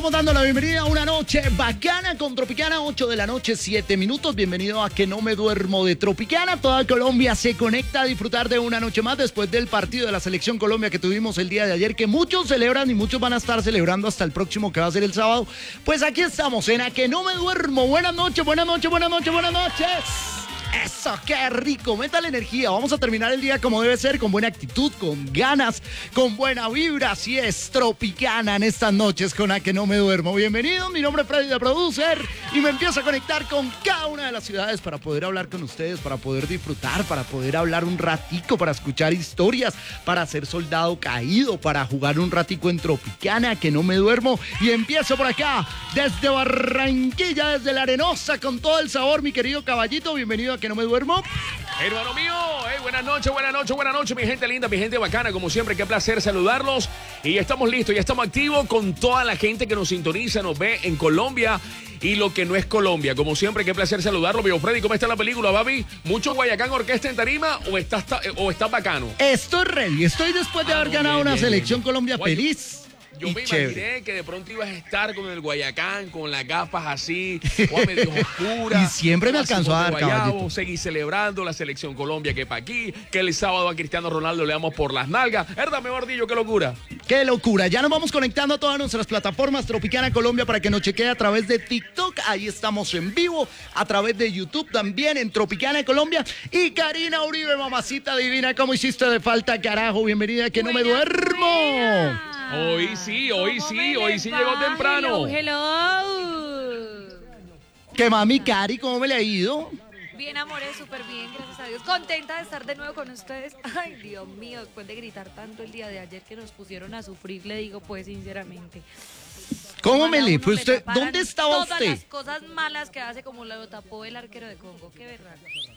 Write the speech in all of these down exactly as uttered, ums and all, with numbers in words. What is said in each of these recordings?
Estamos dando la bienvenida a una noche bacana con Tropicana, ocho de la noche, siete minutos. Bienvenido a Que No Me Duermo de Tropicana. Toda Colombia se conecta a disfrutar de una noche más después del partido de la Selección Colombia que tuvimos el día de ayer, que muchos celebran y muchos van a estar celebrando hasta el próximo que va a ser el sábado. Pues aquí estamos en A Que No Me Duermo. Buenas noches, buenas noches, buenas noches, buenas noches. Eso, qué rico, meta la energía. Vamos a terminar el día como debe ser, con buena actitud, con ganas, con buena vibra. Así es, Tropicana en estas noches con A Que No Me Duermo. Bienvenido, mi nombre es Freddy, de Producer, y me empiezo a conectar con cada una de las ciudades para poder hablar con ustedes, para poder disfrutar, para poder hablar un ratico, para escuchar historias, para ser soldado caído, para jugar un ratico en Tropicana, Que No Me Duermo. Y empiezo por acá, desde Barranquilla, desde La Arenosa, con todo el sabor, mi querido caballito. Bienvenido a Que No Me Duermo. Hermano mío, hey, buenas noches, buenas noches, buenas noches, mi gente linda, mi gente bacana, como siempre, qué placer saludarlos. Y ya estamos listos, ya estamos activos con toda la gente que nos sintoniza, nos ve en Colombia y lo que no es Colombia. Como siempre, qué placer saludarlo. Viejo Freddy, ¿cómo está la película, papi? ¿Mucho Guayacán Orquesta en tarima o estás, o estás bacano? Estoy ready, estoy después de Ah, haber no, ganado bien, una bien, selección bien. Colombia Guay, feliz. Yo y me chévere. imaginé que de pronto ibas a estar con el Guayacán, con las gafas así, o medio oscuras. Y siempre me alcanzó a dar, caballito. Seguir celebrando la selección Colombia que pa' aquí, que el sábado a Cristiano Ronaldo le damos por las nalgas. ¿Verdad, mejor dicho, qué locura? ¡Qué locura! Ya nos vamos conectando a todas nuestras plataformas Tropicana Colombia para que nos chequee a través de TikTok. Ahí estamos en vivo, a través de YouTube también en Tropicana Colombia. Y Karina Uribe, mamacita divina, ¿cómo hiciste de falta, carajo? Bienvenida a Que No Me Duermo. Hoy sí, hoy sí, hoy sí llegó temprano. Hello, hello. ¿Qué mami, Cari? ¿Cómo me le ha ido? Bien, amores, súper bien, gracias a Dios. Contenta de estar de nuevo con ustedes. Ay, Dios mío, después de gritar tanto el día de ayer que nos pusieron a sufrir, le digo pues sinceramente. ¿Cómo me Ojalá le uno fue me usted? taparan ¿Dónde estaba todas usted? las cosas malas que hace, como lo tapó el arquero de Congo. Qué verdad.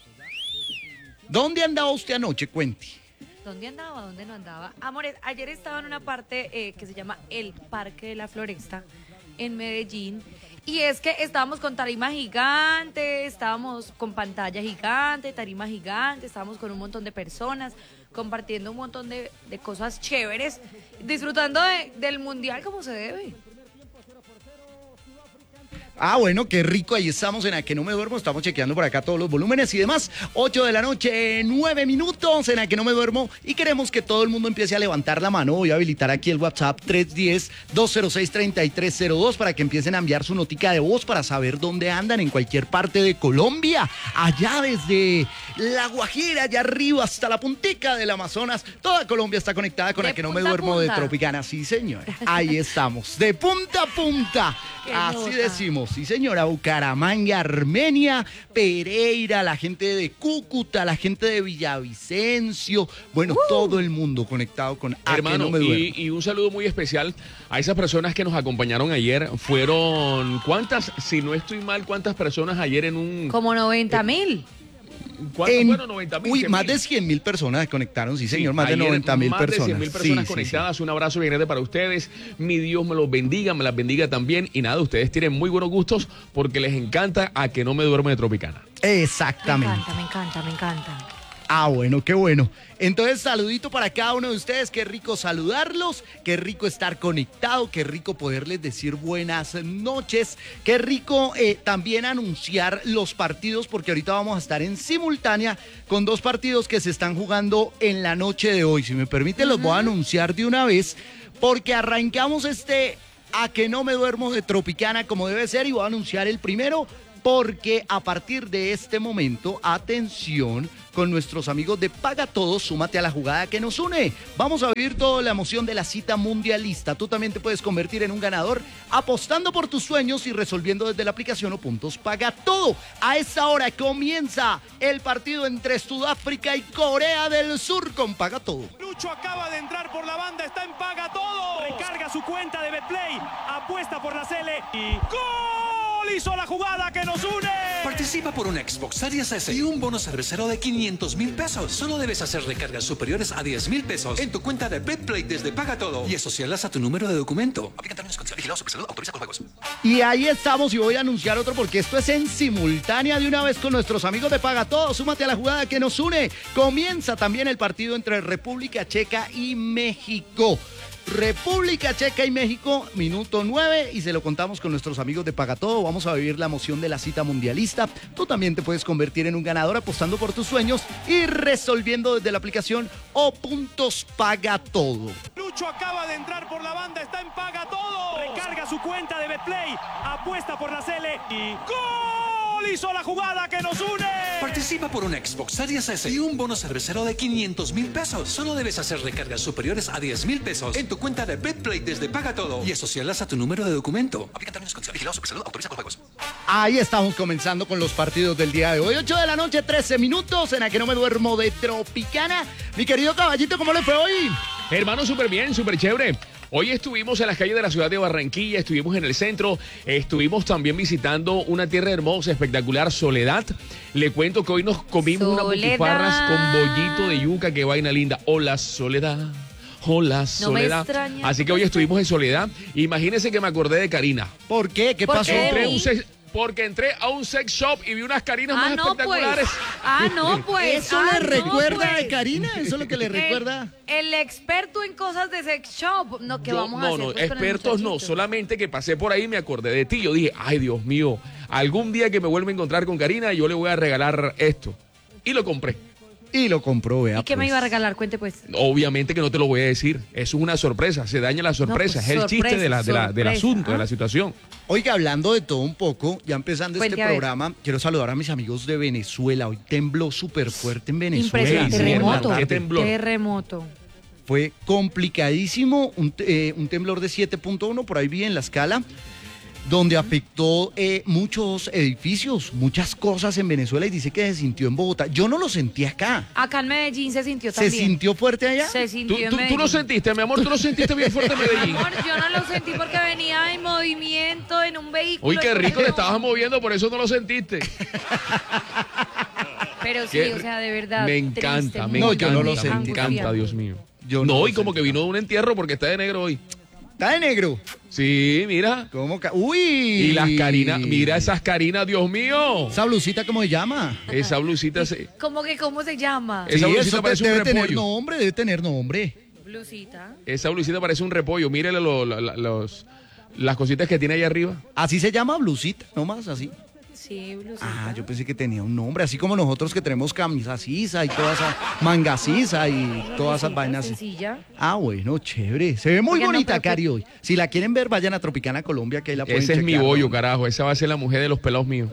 ¿Dónde andaba usted anoche? Cuente. ¿Dónde andaba? ¿Dónde no andaba? Amores, ayer estaba en una parte eh, que se llama el Parque de la Floresta, en Medellín. Y es que estábamos con tarima gigante, estábamos con pantalla gigante, tarima gigante, estábamos con un montón de personas, compartiendo un montón de, de cosas chéveres, disfrutando de, del mundial como se debe. Ah, bueno, qué rico, ahí estamos en A Que No Me Duermo, estamos chequeando por acá todos los volúmenes y demás. ocho de la noche, nueve minutos en A Que No Me Duermo, y queremos que todo el mundo empiece a levantar la mano. Voy a habilitar aquí el WhatsApp tres uno cero, dos cero seis, tres tres cero dos para que empiecen a enviar su notica de voz para saber dónde andan en cualquier parte de Colombia, allá desde La Guajira, allá arriba hasta la puntica del Amazonas. Toda Colombia está conectada con De A Que No Me punta a Duermo de punta. Tropicana, sí señora, ahí estamos, de punta a punta, Qué así nota. decimos. Sí, señora, Bucaramanga, Armenia, Pereira, la gente de Cúcuta, la gente de Villavicencio, bueno, todo el mundo conectado con A Que Hermano, No Me Duermo. y, y un saludo muy especial a esas personas que nos acompañaron ayer. Fueron, ¿cuántas? Si no estoy mal, ¿cuántas personas ayer en un... Como noventa mil. ¿Cuántas? En- Bueno, noventa mil. uy, más de cien mil personas conectaron, sí, señor, más de ayer noventa mil Más de personas. cien mil personas Sí, sí, conectadas. Un abrazo bien grande para ustedes. Mi Dios me los bendiga, me las bendiga también. Y nada, ustedes tienen muy buenos gustos porque les encanta A Que No Me Duermo de Tropicana. sí. Me Exactamente. encanta, me encanta, me encanta. Ah, bueno, qué bueno. Entonces, saludito para cada uno de ustedes. Qué rico saludarlos, qué rico estar conectado, qué rico poderles decir buenas noches, qué rico eh, también anunciar los partidos, porque ahorita vamos a estar en simultánea con dos partidos que se están jugando en la noche de hoy. Si me permite, los voy a anunciar de una vez, porque arrancamos este A Que No Me Duermo de Tropicana como debe ser, y voy a anunciar el primero, porque a partir de este momento, atención, con nuestros amigos de Paga Todo, súmate a la jugada que nos une. Vamos a vivir toda la emoción de la cita mundialista. Tú también te puedes convertir en un ganador apostando por tus sueños y resolviendo desde la aplicación o puntos Paga Todo. A esta hora comienza el partido entre Sudáfrica y Corea del Sur con Paga Todo. Lucho acaba de entrar por la banda, está en Paga Todo. Recarga su cuenta de Betplay, apuesta por la Cele y ¡gol! Hizo la jugada que nos une. Participa por un Xbox Series S y un bono cervecero de quinientos mil pesos. Solo debes hacer recargas superiores a diez mil pesos en tu cuenta de Betplay desde Paga Todo y asociarlas a tu número de documento. Aplican términos y condiciones. Vigilado Supersalud. Autoriza con juegos. Y ahí estamos, y voy a anunciar otro porque esto es en simultánea de una vez con nuestros amigos de Paga Todo. Súmate a la jugada que nos une. Comienza también el partido entre República Checa y México. República Checa y México, minuto nueve, y se lo contamos con nuestros amigos de Pagatodo. Vamos a vivir la emoción de la cita mundialista. Tú también te puedes convertir en un ganador apostando por tus sueños y resolviendo desde la aplicación O Puntos Pagatodo. Lucho acaba de entrar por la banda, está en Pagatodo. Recarga su cuenta de Betplay, apuesta por la Cele y ¡gol! Hizo la jugada que nos une. Participa por un Xbox Series S y un bono cervecero de quinientos mil pesos. Solo debes hacer recargas superiores a diez mil pesos en tu cuenta de Betplay desde Pagatodo y asociarlas a tu número de documento. Aplican términos y condiciones. Vigilado Supersalud, autoriza con juegos. Ahí estamos comenzando con los partidos del día de hoy. ocho de la noche, trece minutos, en la que no me duermo de Tropicana. Mi querido caballito, ¿cómo le fue hoy? Hermano, súper bien, súper chévere. Hoy estuvimos en las calles de la ciudad de Barranquilla, estuvimos en el centro, estuvimos también visitando una tierra hermosa, espectacular, Soledad. Le cuento que hoy nos comimos unas butifarras con bollito de yuca, qué vaina linda. Hola, Soledad. Hola, Soledad. No Así que hoy estuvimos en Soledad. Imagínense que me acordé de Karina. ¿Por qué? ¿Qué ¿Por pasó? qué? Entré a un sex- porque entré a un sex shop y vi unas Karinas Ah, más no, pues. espectaculares. Ah, no, pues. ¿Eso Ah, le no, recuerda pues. a Karina? ¿Eso es lo que le recuerda? El, el experto en cosas de sex shop. No, ¿qué Yo- vamos a no, hacer? no, pues, con el expertos no, muchachito? solamente que pasé por ahí y me acordé de ti. Yo dije, ay, Dios mío, algún día que me vuelva a encontrar con Karina, yo le voy a regalar esto. Y lo compré. Y lo compró, vea. ¿Y qué me pues. iba a regalar? Cuente, pues. Obviamente que no te lo voy a decir. Eso es una sorpresa. Se daña la sorpresa. pues, es el chiste de la, de la- del sorpresa, asunto, de ¿ah? la situación. Oiga, hablando de todo un poco, ya empezando Cuente, este a ver. programa, quiero saludar a mis amigos de Venezuela. Hoy tembló súper fuerte en Venezuela. Impresionante. sí, Terremoto. hermano, qué temblor. Terremoto. Fue complicadísimo, un, te- eh, un temblor de siete punto uno, por ahí vi en la escala, donde afectó eh, muchos edificios, muchas cosas en Venezuela, y dice que se sintió en Bogotá. Yo no lo sentí acá. Acá en Medellín se sintió ¿Se también. sintió fuerte allá? Se ¿Tú, sintió en tú, tú Medellín. lo sentiste, mi amor? ¿Tú lo sentiste bien fuerte en Medellín? Amor, yo no lo sentí porque venía en movimiento en un vehículo. Uy, qué y rico, no- te estabas moviendo, por eso no lo sentiste. Pero sí, Qué- o sea, de verdad. Me encanta, triste, me No, muy yo encanta, no lo me sentí encanta, angustiante. Dios mío. Yo no, lo y como sentí. que vino de un entierro porque está de negro hoy. ¿Está de negro? Sí, mira. ¿Cómo? ca- ¡Uy! Y las carinas, mira esas carinas, Dios mío. ¿Esa blusita cómo se llama? Esa blusita se... ¿Cómo que cómo se llama? Esa Sí, blusita eso parece un debe tener repollo. nombre, debe tener nombre. Blusita. Esa blusita parece un repollo. Mírele lo- lo- la- los, las cositas que tiene ahí arriba. Así se llama blusita, nomás así. Sí, blusita. Ah, yo pensé que tenía un nombre, así como nosotros que tenemos camisa sisa y toda esa manga sisa y todas esas Blusita vainas. sencilla. Ah, bueno, chévere. Se ve muy Oiga, no, bonita, pero que- Cari, hoy. Si la quieren ver, vayan a Tropicana Colombia, que ahí la pueden Ese es mi chequear, bollo, ¿no? carajo. Esa va a ser la mujer de los pelados míos.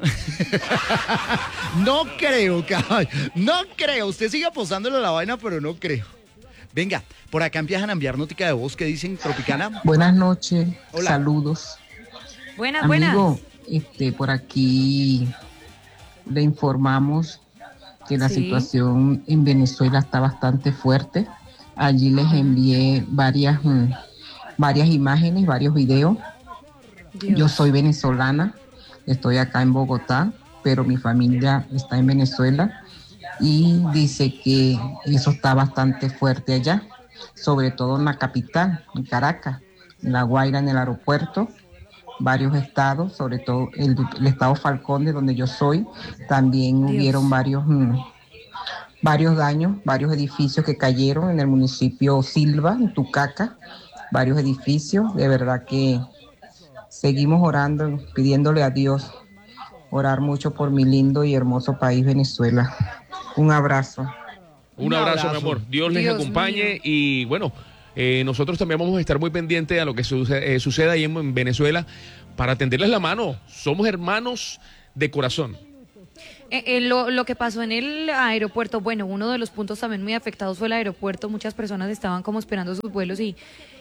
No creo, caballo. No creo. Usted sigue apostándole a la vaina, pero no creo. Venga, por acá empiezan a enviar notica de voz que dicen Tropicana. Buenas noches, Hola. saludos. Buenas, buenas. Amigo, este, por aquí le informamos que la Sí. situación en Venezuela está bastante fuerte. Allí les envié varias, mm, varias imágenes, varios videos. Dios. Yo soy venezolana, estoy acá en Bogotá, pero mi familia está en Venezuela y dice que eso está bastante fuerte allá, sobre todo en la capital, en Caracas, en La Guaira, en el aeropuerto, varios estados, sobre todo el, el estado Falcón, de donde yo soy, también Dios. hubieron varios, mm, varios daños, varios edificios que cayeron en el municipio Silva, en Tucaca, varios edificios, de verdad que seguimos orando, pidiéndole a Dios, orar mucho por mi lindo y hermoso país Venezuela. Un abrazo. Un, Un abrazo, abrazo. mi amor. Dios les Dios acompañe mío. y bueno, eh, nosotros también vamos a estar muy pendientes a lo que sucede, eh, suceda ahí en, en Venezuela para tenderles la mano. Somos hermanos de corazón. Eh, eh, lo, lo que pasó en el aeropuerto, bueno, uno de los puntos también muy afectados fue el aeropuerto. Muchas personas estaban como esperando sus vuelos y,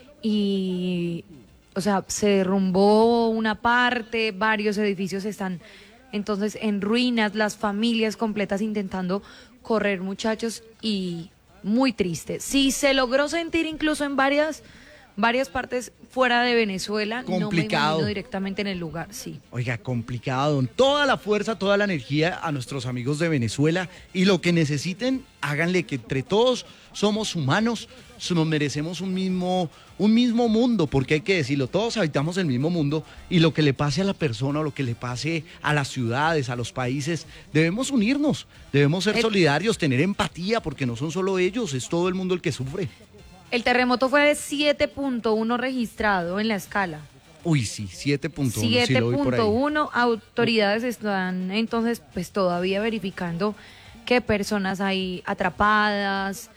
y o sea, se derrumbó una parte, varios edificios están entonces en ruinas, las familias completas intentando correr, muchachos, y muy triste. Si se logró sentir incluso en varias, varias partes fuera de Venezuela, no me Complicado. imagino directamente en el lugar, sí. Oiga, complicado. Toda la fuerza, toda la energía a nuestros amigos de Venezuela y lo que necesiten, háganle, que entre todos somos humanos, nos merecemos un mismo, un mismo mundo, porque hay que decirlo, todos habitamos el mismo mundo y lo que le pase a la persona o lo que le pase a las ciudades, a los países, debemos unirnos, debemos ser Eh, solidarios, tener empatía, porque no son solo ellos, es todo el mundo el que sufre. El terremoto fue de siete punto uno registrado en la escala. Uy, sí, siete punto uno. siete punto uno, autoridades están entonces pues todavía verificando qué personas hay atrapadas,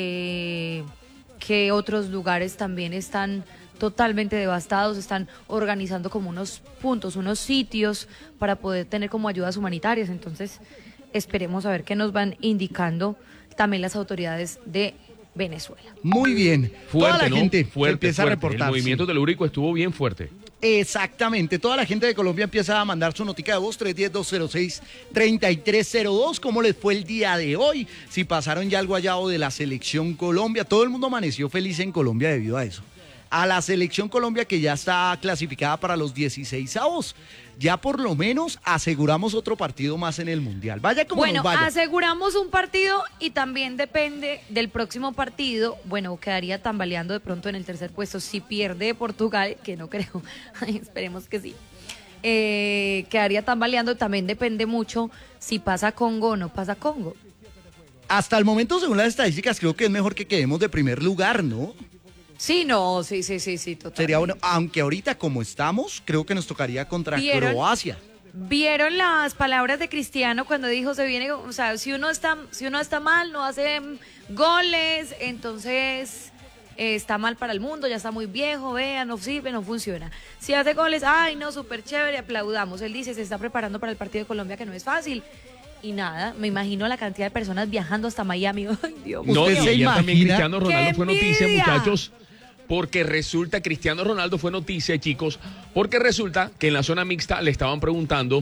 eh, que otros lugares también están totalmente devastados, están organizando como unos puntos, unos sitios para poder tener como ayudas humanitarias. Entonces esperemos a ver qué nos van indicando también las autoridades de Venezuela. Muy bien. Fuerte, Toda la ¿no? gente fuerte, empieza fuerte. a reportar. El movimiento sí. telúrico estuvo bien fuerte. Exactamente, toda la gente de Colombia empieza a mandar su notica de voz tres uno cero, dos cero seis, tres tres cero dos. ¿Cómo les fue el día de hoy? Si pasaron ya el guayabo de la selección Colombia. Todo el mundo amaneció feliz en Colombia debido a eso. A la selección Colombia que ya está clasificada para los dieciseisavos. Ya por lo menos aseguramos otro partido más en el Mundial. Vaya como Bueno, nos vaya. aseguramos un partido y también depende del próximo partido. Bueno, quedaría tambaleando de pronto en el tercer puesto si pierde Portugal, que no creo. Ay, esperemos que sí. Eh, quedaría tambaleando, también depende mucho si pasa Congo o no pasa Congo. Hasta el momento, según las estadísticas, creo que es mejor que quedemos de primer lugar, ¿no? Sí, no, sí, sí, sí, sí, total. Sería bueno, aunque ahorita como estamos, creo que nos tocaría contra ¿Vieron? Croacia. ¿Vieron las palabras de Cristiano cuando dijo se viene, o sea, si uno está, si uno está mal, no hace goles, entonces eh, está mal para el mundo, ya está muy viejo, vea, no sirve, no funciona. Si hace goles, ay, no, súper chévere, aplaudamos. Él dice, se está preparando para el partido de Colombia, que no es fácil. Y nada, me imagino la cantidad de personas viajando hasta Miami. Ay, Dios mío. No, y ¿Usted se ayer también imagina? Cristiano Ronaldo ¡Qué fue noticia, envidia! muchachos, porque resulta, Cristiano Ronaldo fue noticia, chicos, porque resulta que en la zona mixta le estaban preguntando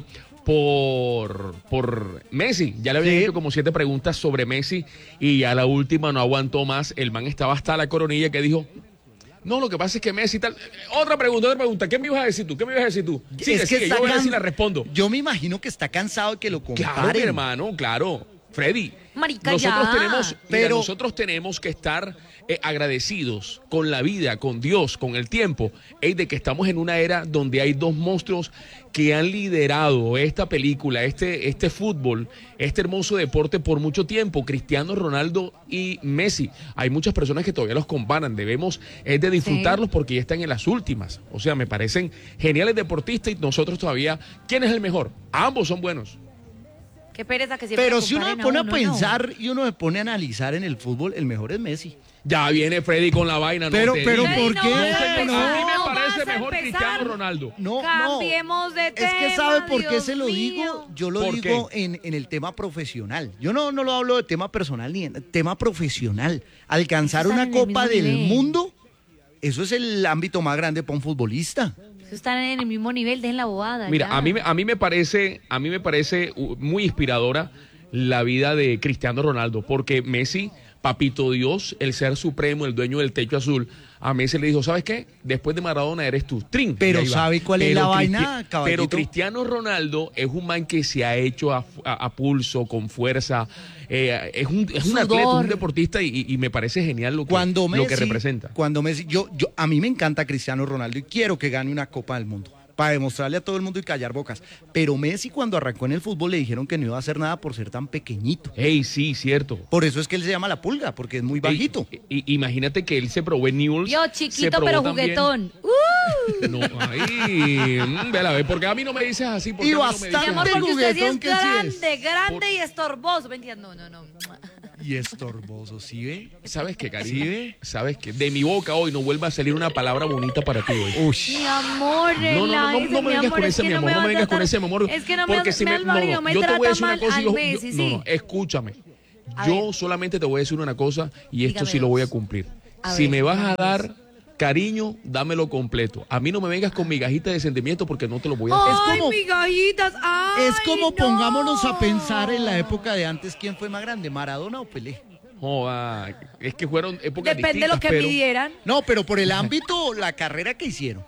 por, por Messi. Ya le habían Sí. hecho como siete preguntas sobre Messi y a la última no aguantó más. El man estaba hasta la coronilla que dijo... No, lo que pasa es que Messi tal... Otra pregunta, otra pregunta. ¿Qué me ibas a decir tú? ¿Qué me ibas a decir tú? Sí, Es que yo está voy a ver can- si la respondo. Yo me imagino que está cansado de que lo comparen. Claro, mi hermano, claro. Freddy, Marica, nosotros ya. tenemos, mira, Pero- nosotros tenemos que estar eh, agradecidos con la vida, con Dios, con el tiempo, eh, de que estamos en una era donde hay dos monstruos que han liderado esta película, este, este fútbol, este hermoso deporte por mucho tiempo, Cristiano Ronaldo y Messi. Hay muchas personas que todavía los comparan, debemos es de disfrutarlos porque ya están en las últimas. O sea, me parecen geniales deportistas y nosotros todavía, ¿quién es el mejor? Ambos son buenos. Qué pereza que siempre Pero lo si uno se comparen pone a, uno, no. pensar y uno se pone a analizar en el fútbol, el mejor es Messi. Ya viene Freddy con la vaina. Pero- no te pero digo. ¿por no, qué? vas a señor, empezar, a mí me no parece vas a mejor empezar. Cristiano Ronaldo. No, Cambiemos no. de Es tema, que ¿sabe por qué Dios se lo mío. digo? Yo lo ¿Por digo en, en el tema profesional. Yo no, no lo hablo de tema personal ni en tema profesional. Alcanzar Están una en el copa mismo del nivel. mundo, eso es el ámbito más grande para un futbolista. Están en el mismo nivel, dejen la bobada. Mira, ya. a mí, me- a mí me parece, a mí me parece uh, muy inspiradora la vida de Cristiano Ronaldo, porque Messi, papito Dios, el ser supremo, el dueño del techo azul, a Messi le dijo, ¿sabes qué? Después de Maradona eres tú. Trin. Pero Y ahí va. ¿sabe cuál es Pero la Cristi- vaina, caballito? Pero Cristiano Ronaldo es un man que se ha hecho a, a- a pulso, con fuerza. eh, es un, es un Sudor. atleta, un deportista y, y me parece genial lo que, Cuando Messi, lo que representa. Cuando Messi, yo, yo, a mí me encanta Cristiano Ronaldo y quiero que gane una Copa del Mundo para demostrarle a todo el mundo y callar bocas. Pero Messi cuando arrancó en el fútbol le dijeron que no iba a hacer nada por ser tan pequeñito. Ey, sí, cierto. Por eso es que él se llama la pulga, porque es muy bajito. Ey, i- imagínate que él se probó en Newell's. Yo se chiquito probó pero también- juguetón. ¡Uh! No, ay, mm, vela, ve, porque a mí no me dices así. Porque Y a mí no me bastante dices Mi amor, así? porque usted sí es juguetón que sí es. grande, grande y estorboso. Mentira, no, no, no. Y estorboso, ¿sí ve? ¿Sabes qué, cariño? ¿Sí ve? ¿Sabes qué? De mi boca hoy no vuelva a salir una palabra bonita para ti hoy. Uy. Mi amor, No, no, no, no, relájese, no me mi vengas amor, con es ese, que mi no amor, me no va me a vengas con tratar- ese, mi amor. Es que no me, porque me, si me, me, me, no, no, no me yo te voy a trata decir una mal cosa y al yo, yo- Messi, no, sí. no, escúchame. A Yo ver. solamente te voy a decir una cosa y esto Dígame sí lo voy a dos. cumplir. A Si ver, me vas a dígame dar dos. cariño, dámelo completo. A mí no me vengas con migajitas de sentimiento porque no te lo voy a hacer. Ay, como- migajitas, ay, Es como no. pongámonos a pensar en la época de antes, ¿quién fue más grande, Maradona o Pelé? Joda, es que fueron épocas Depende de lo distintas, que pero pidieran. No, pero por el ámbito, la carrera que hicieron.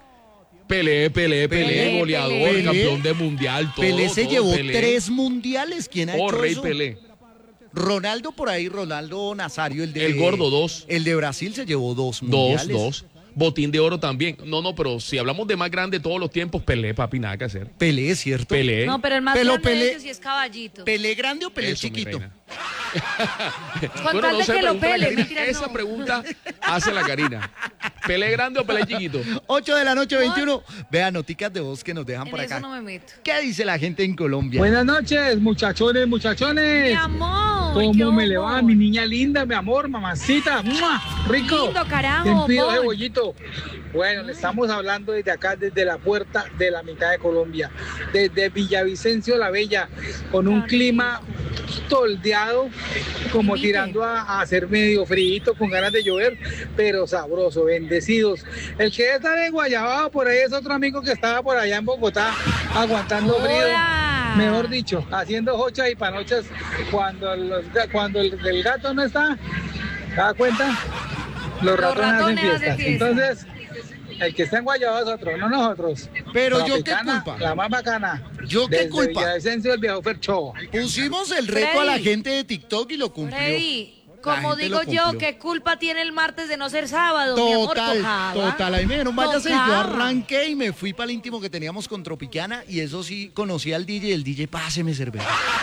Pelé, Pelé, Pelé, Pelé, goleador, Pelé. campeón de mundial, todo. Pelé se todo, llevó Pelé. tres mundiales. ¿Quién ha Oh, hecho Rey eso? Pelé. Ronaldo por ahí, Ronaldo Nazario, el de... El gordo, dos. El de Brasil se llevó dos Dos, mundiales. dos. Botín de oro también. No, no, pero si hablamos de más grande de todos los tiempos, Pelé, papi, nada que hacer. Pelé, ¿cierto? Pelé. No, pero el más Pero grande de Pelé- ellos sí es caballito. ¿Pelé grande o Pelé Eso, mi chiquito? reina. Con tal de que lo pregúntale a pele, Karina. mentira, Esa no. pregunta hace la Karina. ¿Pelé grande o pelé chiquito? ocho de la noche, veintiuno. Vean, noticas de voz que nos dejan En por eso acá. no me meto. ¿Qué dice la gente en Colombia? Buenas noches, muchachones, Mi muchachones. amor. ¿Cómo ¿qué me le hubo? va, mi niña linda, mi amor, mamacita? ¡Mua! Rico. Lindo, carajo, ¿Quién pidió Bon? ese bollito? Bueno, le estamos hablando desde acá, desde la puerta de la mitad de Colombia, desde Villavicencio la Bella, con un clima toldeado, como Invite. tirando a, a hacer medio frío, con ganas de llover, pero sabroso, bendecidos. El que está en Guayabao, por ahí es otro amigo que estaba por allá en Bogotá, aguantando frío. Hola. Mejor dicho, haciendo hochas y panochas cuando, los, cuando el, el gato no está, ¿te das cuenta? Los ratones, ratones hacen hacen fiestas. fiesta. Entonces, el que está en Guayabao es otro, no nosotros. Pero yo qué Tropicana, culpa. La más bacana. ¿Yo qué Desde culpa? Villavicencio del Viejo Fercho. Pusimos el reto a la Freddy. gente de TikTok y lo cumplió. Freddy, La como gente digo lo yo, cumplió. ¿qué culpa tiene el martes de no ser sábado? Mi amor, Total, tocaba. total. Ahí me dijeron, váyase. Yo Tocaba. arranqué y me fui para el íntimo que teníamos con Tropicana y eso sí, conocí al D J y el D J, páseme cerveza.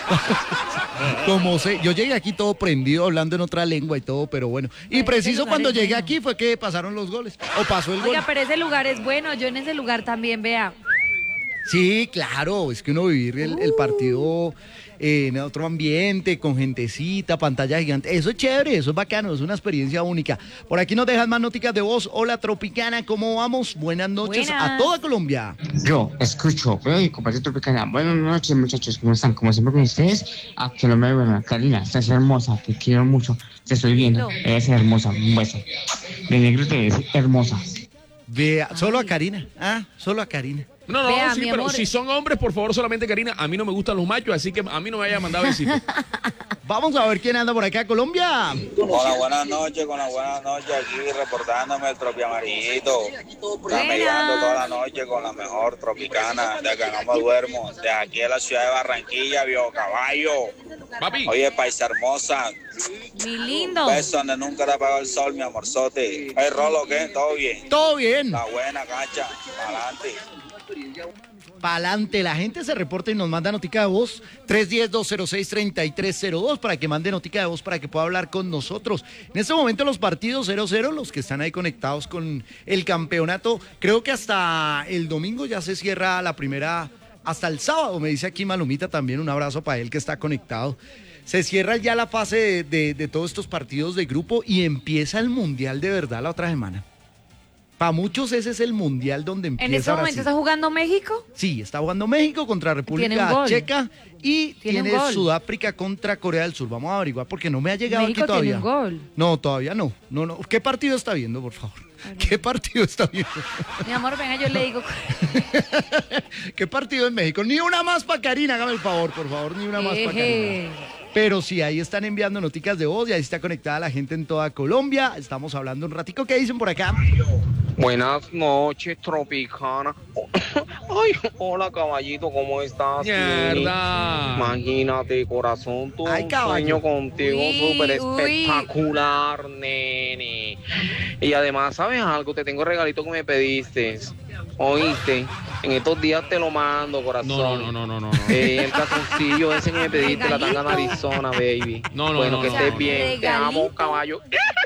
Como sé, yo llegué aquí todo prendido, hablando en otra lengua y todo, pero bueno. Y Pero preciso ese lugar cuando es llegué bueno. aquí fue que pasaron los goles. O pasó el gol. Oiga, pero ese lugar es bueno. Yo en ese lugar también, vea. Sí, claro, es que uno vivir el, el partido eh, en otro ambiente, con gentecita, pantalla gigante, eso es chévere, eso es bacano, es una experiencia única. Por aquí nos dejan más noticias de voz. Hola Tropicana, ¿cómo vamos? Buenas noches Buenas. a toda Colombia. Yo escucho, veo y comparto Tropicana. Buenas noches, muchachos, ¿cómo están? Como siempre con ustedes, a que no me vean. Karina, estás hermosa, te quiero mucho, te estoy viendo, Lindo. eres hermosa, un beso. De negro te ves hermosa. Vea, solo a Karina, ah, solo a Karina. No, no, Vea, sí, mi pero amor. si son hombres, por favor, solamente Karina. A mí no me gustan los machos, así que a mí no me vaya a mandar besitos. Vamos a ver quién anda por acá, Colombia. Hola, buenas noches, con la buenas noches aquí reportándome el Tropi Amarillito. Camellando toda la noche con la mejor tropicana, de que no me duermo. De aquí de la ciudad de Barranquilla, Viejo Caballo. Papi, Oye, paisa hermosa, Mi lindo. beso donde nunca te apagó el sol, mi amorzote. Hey, Rolo, ¿qué? ¿Todo bien? Todo bien. La buena, cancha, adelante. Pa'lante, la gente se reporta y nos manda notica de voz tres uno cero, dos cero seis, tres tres cero dos para que mande notica de voz para que pueda hablar con nosotros. En este momento los partidos cero cero, los que están ahí conectados con el campeonato, creo que hasta el domingo ya se cierra la primera, hasta el sábado, me dice aquí Malumita también, un abrazo para él que está conectado. Se cierra ya la fase de, de, de todos estos partidos de grupo y empieza el Mundial de verdad la otra semana. Para muchos ese es el Mundial donde empieza En este ahora momento sí. está jugando México. Sí, está jugando México contra Tiene un República gol. Checa y Tiene un tiene gol. Sudáfrica contra Corea del Sur. Vamos a averiguar porque no me ha llegado México aquí todavía. tiene un gol. No, todavía no. No, no. ¿Qué partido está viendo, por favor? ¿Qué partido está viendo? Mi amor, venga, yo le digo. ¿Qué partido en México? Ni una más para Karina, hágame el favor, por favor, ni una más para Eje. Karina. Pero sí, ahí están enviando noticas de voz y ahí está conectada la gente en toda Colombia. Estamos hablando un ratico. ¿Qué dicen por acá? Buenas noches, Tropicana. Ay, hola, caballito, ¿cómo estás? mierda. Imagínate, corazón, tu Ay, caballo. sueño contigo Uy, súper uy. espectacular, nene. Y además, ¿sabes algo? Te tengo el regalito que me pediste. ¿Oíste? En estos días te lo mando, corazón. No, no, no, no, no, no. Eh, el calzoncillo ese que me pediste, la tanga Regalito. Arizona, baby. No, no, bueno, no, que no, estés no. bien. Te amo, Regalito. caballo.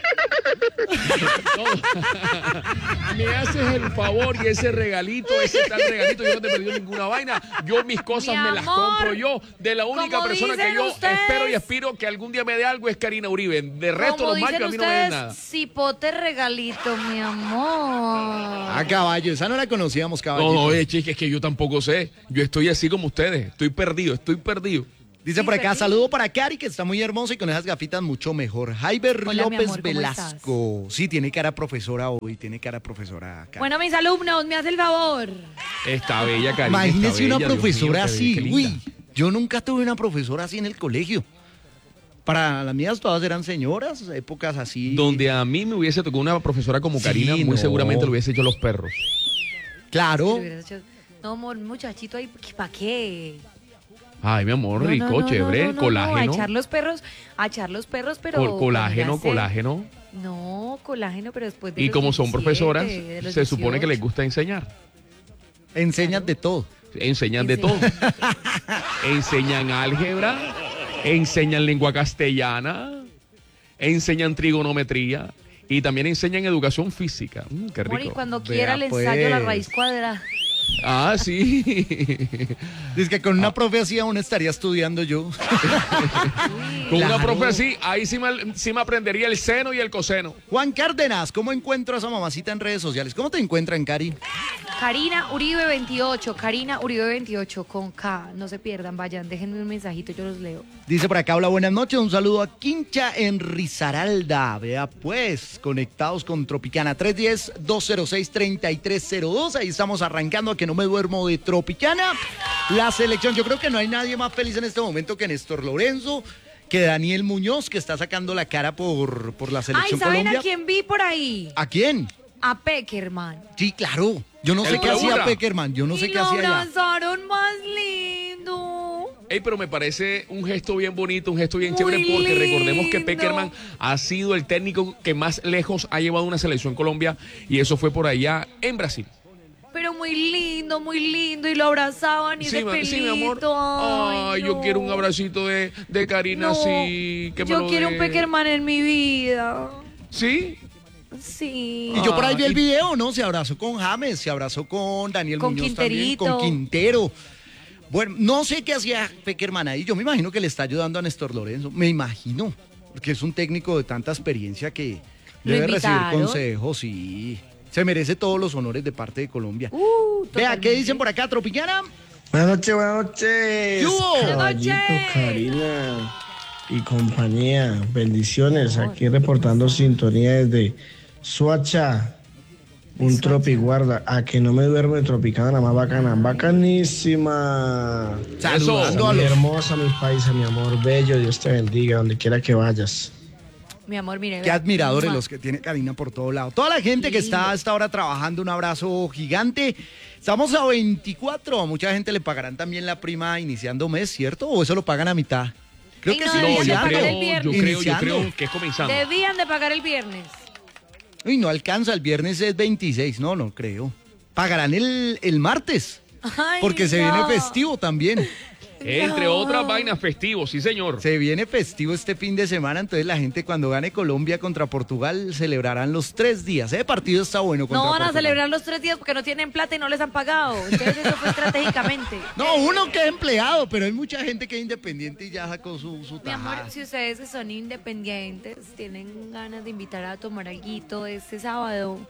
Me haces el favor y ese regalito, ese tal regalito, yo no te he pedido ninguna vaina. Yo mis cosas Mi me las amor, compro yo. De la única como persona que dicen yo ustedes- espero y aspiro que algún día me dé algo es Karina Uribe. De resto, Como los machos dicen a mí no me den ustedes, nada. cipote regalito, mi amor. Ah, caballo, esa no la conocíamos, caballo. No, no, eh, chica, es que yo tampoco sé. Yo estoy así como ustedes. Estoy perdido, estoy perdido. Dice Sí, por acá, feliz. saludo para Cari, que está muy hermosa y con esas gafitas mucho mejor. Jaiber Hola, mi López amor, ¿cómo Velasco. Sí, tiene cara profesora hoy, tiene cara profesora acá. Bueno, mis alumnos, me hace el favor. Está bella, Karina. Imagínese está una bella, Dios profesora mío, qué- así. qué linda. Uy, yo nunca tuve una profesora así en el colegio. Para las mías todas eran señoras, épocas así. Donde a mí me hubiese tocado una profesora como Sí, Karina, muy no. seguramente lo hubiese hecho los perros. Claro. Le hubieras hecho- No, amor, muchachito ahí, ¿para qué? Ay, mi amor, No, no, rico, no, chévere, no, no, no, colágeno. a echar los perros, a echar los perros, pero... Col- colágeno, ya sé. colágeno. No, colágeno, pero después de Y los como son diecisiete, profesoras, de los se supone que les dieciocho. gusta enseñar. Enseñas de todo. Enseñan de todo. Enseñan. Enseñan álgebra, enseñan lengua castellana, enseñan trigonometría y también enseñan educación física. Mm, qué rico. Mori, cuando Vea, quiera le pues. ensayo la raíz cuadrada. Ah, sí. Dice que con una profe así aún estaría estudiando yo. Con Claro. una profe así, ahí sí me, sí me aprendería el seno y el coseno. Juan Cárdenas, ¿cómo encuentro a esa mamacita en redes sociales? ¿Cómo te encuentran, Cari? Karina Uribe veintiocho, Karina Uribe veintiocho con K. No se pierdan, vayan, déjenme un mensajito, yo los leo. Dice por acá, hola, buenas noches, un saludo a Quincha en Risaralda. Vea pues, conectados con Tropicana tres uno cero, dos cero seis, tres tres cero dos. Ahí estamos arrancando a que no me duermo de Tropicana. La selección, yo creo que no hay nadie más feliz en este momento que Néstor Lorenzo, que Daniel Muñoz, que está sacando la cara por, por la Ay, selección ¿saben Colombia. a quién vi por ahí? ¿A quién? A Peckerman. Sí, claro. Yo no El sé qué que hacía dura. Peckerman, yo no sé y qué lo hacía allá. abrazaron más lindo. Ey, pero me parece un gesto bien bonito, un gesto bien Muy chévere, porque recordemos que lindo. Peckerman ha sido el técnico que más lejos ha llevado una selección Colombia, y eso fue por allá en Brasil. Pero muy lindo, muy lindo. Y lo abrazaban y Sí, ese ma- pelito. sí, mi amor. Ay, yo no. quiero un abracito de, de Karina, No, sí. Que me yo lo quiero dé. un Peckerman en mi vida. ¿Sí? Sí. Y yo por ahí vi el Ah, y- video, ¿no? Se abrazó con James, se abrazó con Daniel Con Muñoz también, Quinterito. con Quintero. Bueno, no sé qué hacía Peckerman ahí. Yo me imagino que le está ayudando a Néstor Lorenzo. Me imagino. Porque es un técnico de tanta experiencia que ¿Lo debe recibir invitaron? consejos y se merece todos los honores de parte de Colombia. Uh, Vea, ¿qué totalmente. dicen por acá, Tropicana? Buenas noches, buenas noches. ¿Qué hubo? Buenas Caballito, noches. Karina y compañía. Bendiciones. Aquí reportando sintonía desde Suacha. Un tropiguarda. A que no me duermo de Tropicana, la más bacana. Bacanísima. Saludando a Mi los... hermosa, mi país, mi amor bello. Dios te bendiga, donde quiera que vayas. Mi amor, mire. Qué vea. admiradores Mua. los que tiene Karina por todo lado. Toda la gente que Lindo. está hasta ahora trabajando, un abrazo gigante. Estamos a veinticuatro, a mucha gente le pagarán también la prima iniciando mes, ¿cierto? ¿O eso lo pagan a mitad? Creo Ey, que no, sí, deberían No, de yo pagar iniciando. el creo, viernes. yo creo, yo Iniciando. creo que es comenzando. Debían de pagar el viernes. Uy, no alcanza, el viernes es veintiséis, no, no creo. Pagarán el, el martes, Ay, porque se no. viene festivo también. Entre No. otras vainas festivos, sí señor. Se viene festivo este fin de semana, entonces la gente cuando gane Colombia contra Portugal celebrarán los tres días. Ese partido está bueno contra No van a Portugal. celebrar los tres días porque no tienen plata y no les han pagado. Entonces eso fue estratégicamente. No, uno que es empleado, pero hay mucha gente que es independiente y ya sacó su, su Mi amor, tajada. si ustedes que son independientes tienen ganas de invitar a tomar alguito este sábado.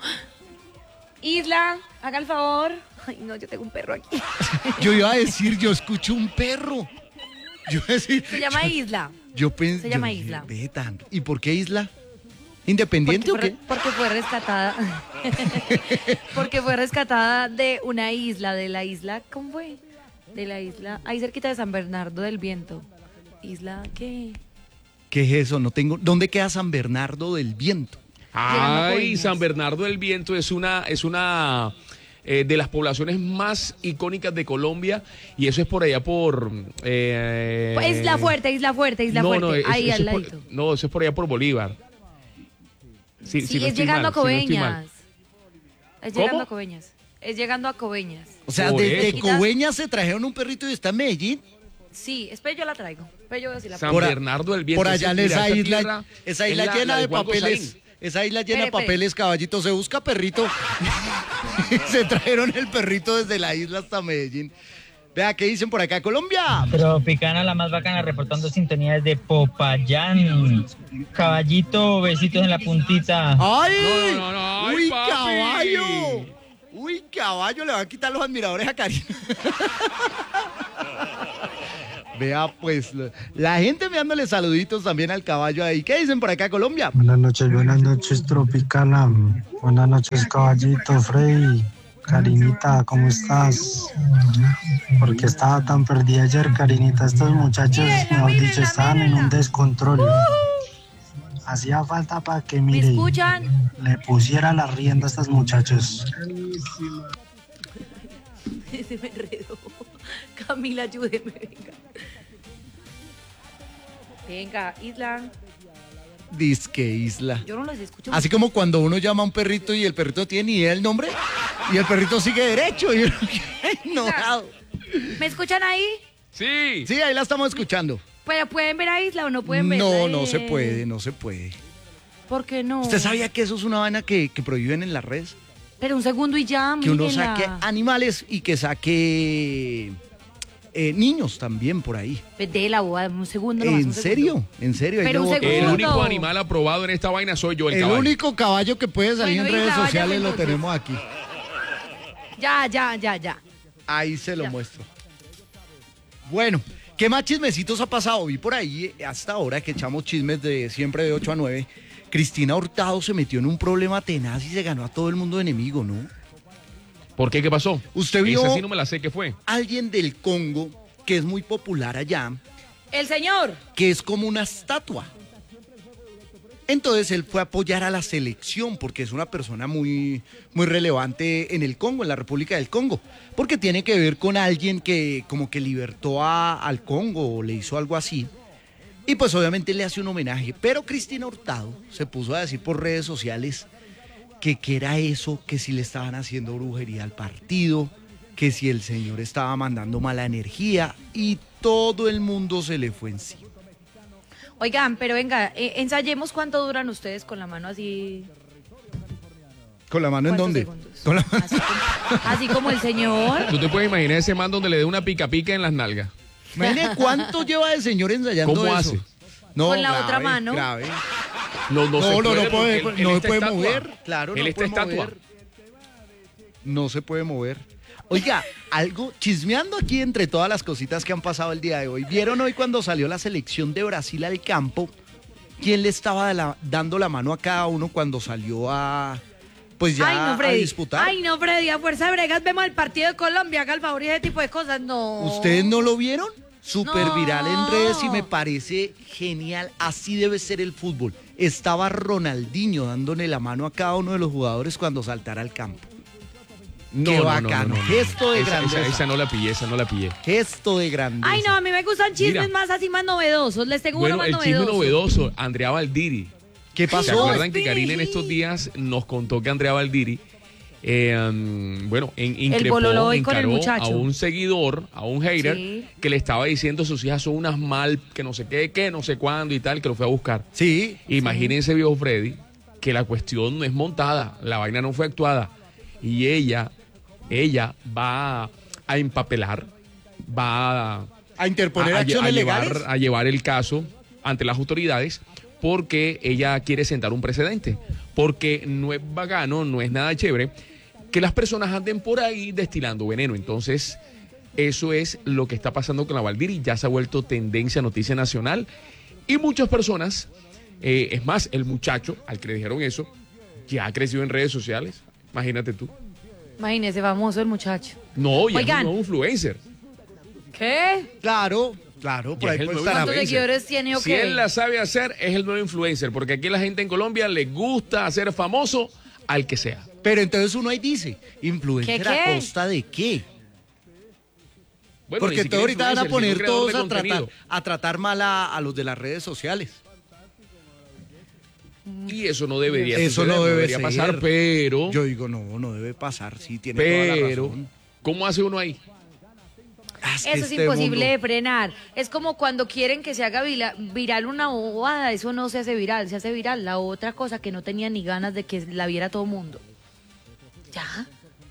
Isla, haga el favor. Ay, no, yo tengo un perro aquí. Yo iba a decir, yo escucho un perro. Yo iba a decir, Se llama Isla. yo pensé, Se llama yo dije, Isla. ve tan- ¿Y por qué Isla? ¿Independiente Porque o fue, qué? porque fue rescatada. Porque fue rescatada de una isla, de la isla, ¿cómo fue? De la isla, ahí cerquita de San Bernardo del Viento. ¿Isla qué? ¿Qué es eso? No tengo. ¿Dónde queda San Bernardo del Viento? Llegando a Ay, Coveñas. San Bernardo del Viento es una, es una eh, de las poblaciones más icónicas de Colombia, y eso es por allá por... eh, Isla Fuerte, Isla Fuerte, Isla no, Fuerte, no, es- ahí eso al es por- ladito. no, eso es por allá por Bolívar. Sí, Sí, sí, no es estoy llegando mal, a sí, no estoy mal. Coveñas. Es ¿Cómo? llegando a Coveñas. Es llegando a Coveñas. O sea, Por desde eso. Coveñas se trajeron un perrito y está en Medellín. Sí, espera, yo la traigo. Espera, yo voy a decir la San Por a- Bernardo del Viento. Por allá en mira, esa isla, tierra esa es isla la- llena la de Juan papeles. Cosaín. Esa isla llena de Espere, espere. papeles, caballito. Se busca perrito. Se trajeron el perrito desde la isla hasta Medellín. Vea, ¿qué dicen por acá? Colombia. Tropicana, la más bacana, reportando sintonía desde Popayán. Caballito, besitos en la puntita. ¡Ay! No, no, no, no, ay, ¡Uy, papi. caballo! ¡Uy, caballo! Le va a quitar los admiradores a Karina. Vea, pues, la gente enviándole saluditos también al caballo ahí. ¿Qué dicen por acá, Colombia? Buenas noches, buenas noches, Tropicana. Buenas noches, caballito, Frey. Karinita, ¿cómo estás? ¿Por qué estaba tan perdida ayer, Karinita? Estos muchachos, mejor dicho, estaban en un descontrol. Hacía falta para que, ¿Me mire, escuchan? le pusiera la rienda a estos muchachos. Se me enredó. Camila, ayúdeme, venga. Venga, Isla. Disque Isla. Yo no los escucho. Así como cuando uno llama a un perrito y el perrito no tiene ni idea del nombre y el perrito sigue derecho y uno queda ignorado. ¿Me escuchan ahí? Sí. Sí, ahí la estamos escuchando. Pero ¿pueden ver a Isla o no pueden ver? No, no se puede, no se puede. ¿Por qué no? ¿Usted sabía que eso es una vaina que, que prohíben en las redes? Pero un segundo y ya, Que uno mírenla. saque animales y que saque eh, niños también por ahí. De la boda, un segundo nomás, ¿En un serio? segundo. ¿En serio? Ahí Pero le un boto- El segundo. único animal aprobado en esta vaina soy yo, el, El caballo. único caballo que puede salir Bueno, en y redes la sociales vaya lo entonces. tenemos aquí. Ya, ya, ya, ya. Ahí se lo Ya. muestro. Bueno, ¿qué más chismecitos ha pasado? Vi por ahí eh, hasta ahora que echamos chismes de siempre de ocho a nueve. Cristina Hurtado se metió en un problema tenaz y se ganó a todo el mundo de enemigo, ¿no? ¿Por qué? ¿Qué pasó? Usted vio Esa sí no me la sé, ¿qué fue? alguien del Congo que es muy popular allá, El señor. que es como una estatua. Entonces él fue a apoyar a la selección porque es una persona muy, muy relevante en el Congo, en la República del Congo, porque tiene que ver con alguien que como que libertó a- al Congo o le hizo algo así. Y pues obviamente le hace un homenaje, pero Cristina Hurtado se puso a decir por redes sociales que qué era eso, que si le estaban haciendo brujería al partido, que si el señor estaba mandando mala energía y todo el mundo se le fue encima. Oigan, pero venga, eh, ensayemos cuánto duran ustedes con la mano así, ¿Con la mano en ¿Cuántos dónde? segundos? Con la- así como, así como el señor. ¿Tú te puedes imaginar ese man donde le dé una pica pica en las nalgas? Imagine cuánto lleva el señor ensayando ¿Cómo eso. hace? No, Con la grave, otra mano. grave. No, no, No, se no, puede no puede, porque él- no él se está puede estatua. mover. Claro, Él no está puede estatua. mover. No se puede mover. Oiga, algo chismeando aquí entre todas las cositas que han pasado el día de hoy. ¿Vieron hoy cuando salió la selección de Brasil al campo? ¿Quién le estaba de la- dando la mano a cada uno cuando salió a, pues ya Ay, no, a Freddy. disputar? Ay, no, Freddy. A fuerza de bregas vemos el partido de Colombia, haga el favor y ese tipo de cosas. No. ¿Ustedes no lo vieron? Súper No. viral en redes y me parece genial. Así debe ser el fútbol. Estaba Ronaldinho dándole la mano a cada uno de los jugadores cuando saltara al campo. No, Qué no, no, bacano. no, no, no. Gesto de Esa- grandeza. Esa, esa no la pillé, esa no la pillé. Gesto de grandeza. Ay, no, a mí me gustan chismes Mira. más así, más novedosos. Les tengo Bueno, uno más el chisme novedoso. novedoso, Andrea Valdiri. ¿Qué ¿Se pasó? acuerdan que Karina en estos días nos contó que Andrea Valdiri, eh, um, bueno, en, increpó, bololo hoy con el encaró muchacho. a un seguidor, a un hater, Sí. que le estaba diciendo sus hijas son unas mal, que no sé qué, que no sé cuándo y tal, que lo fue a buscar. Sí. Imagínense, viejo Freddy, que la cuestión no es montada, la vaina no fue actuada. Y ella, ella va a empapelar, va a, A interponer a- a- acciones a llevar, legales. a llevar el caso ante las autoridades porque ella quiere sentar un precedente. Porque no es bacano, no es nada chévere que las personas anden por ahí destilando veneno. Entonces, eso es lo que está pasando con la Valdiri. Ya se ha vuelto tendencia, noticia nacional. Y muchas personas, eh, es más, el muchacho al que le dijeron eso, ya ha crecido en redes sociales. Imagínate tú. Imagínese, famoso el muchacho. No, ya es Oigan. un nuevo influencer. ¿Qué? Claro, claro, por Ya ahí es el puede nuevo estar. ¿Cuántos influencer. seguidores tiene o Si qué? él la sabe hacer, es el nuevo influencer, porque aquí la gente en Colombia le gusta hacer famoso al que sea. Pero entonces uno ahí dice, ¿influencer ¿Qué, a qué? costa de qué? Bueno, Porque ni todos siquiera ahorita van a influencer, poner sino creador todos de a tratar, contenido. a tratar mal a, a los de las redes sociales. Y eso no debería Eso suceder, no debe debería ser. pasar, pero, Yo digo, no, no debe pasar, sí, tiene toda la pero, razón. ¿cómo hace uno ahí? Ah, es que Eso es este imposible mundo- de frenar. Es como cuando quieren que se haga vila- viral una bobada. Eso no se hace viral, se hace viral la otra cosa que no tenía ni ganas de que la viera todo el mundo. Ya.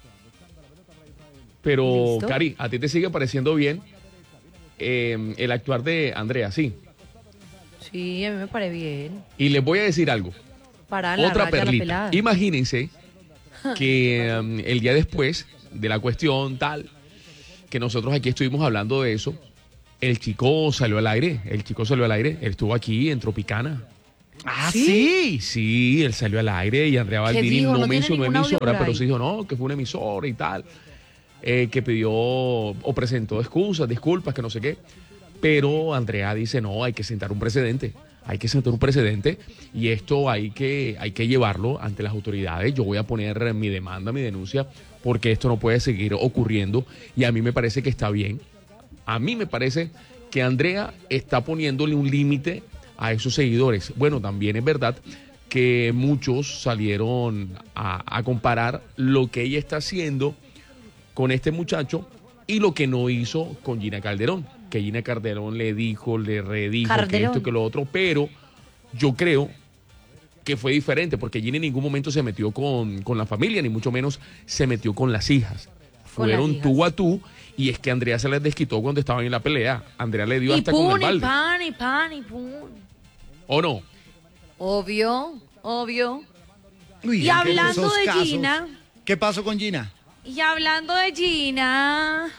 Pero, ¿Listo? Cari, ¿a ti te sigue pareciendo bien eh, el actuar de Andrea? Sí. Sí, a mí me parece bien. Y les voy a decir algo. Para la Otra raya, la perlita. pelada. Imagínense que um, el día después de la cuestión tal, que nosotros aquí estuvimos hablando de eso, el chico salió al aire, el chico salió al aire, él estuvo aquí en Tropicana. Ah, sí. Sí, él salió al aire y Andrea Valdiri dijo? no, No tiene mencionó ningún audio emisora, por pero ahí. sí dijo, no, que fue una emisora y tal, eh, que pidió o presentó excusas, disculpas, que no sé qué. Pero Andrea dice, no, hay que sentar un precedente, hay que sentar un precedente y esto hay que, hay que llevarlo ante las autoridades. Yo voy a poner mi demanda, mi denuncia, porque esto no puede seguir ocurriendo y a mí me parece que está bien. A mí me parece que Andrea está poniéndole un límite a esos seguidores. Bueno, también es verdad que muchos salieron a, a comparar lo que ella está haciendo con este muchacho y lo que no hizo con Gina Calderón. que Gina Calderón le dijo, le redijo, que Calderón. esto, que lo otro, pero yo creo que fue diferente, porque Gina en ningún momento se metió con, con la familia, ni mucho menos se metió con las hijas. Con las Fueron hijas. tú a tú, y es que Andrea se les desquitó cuando estaban en la pelea. Andrea le dio Y hasta con el pun, y balde. pan, y pan, y pun. ¿O no? Obvio, obvio. Uy, Y ¿qué hablando esos de casos? Gina, ¿Qué pasó con Gina? y hablando de Gina,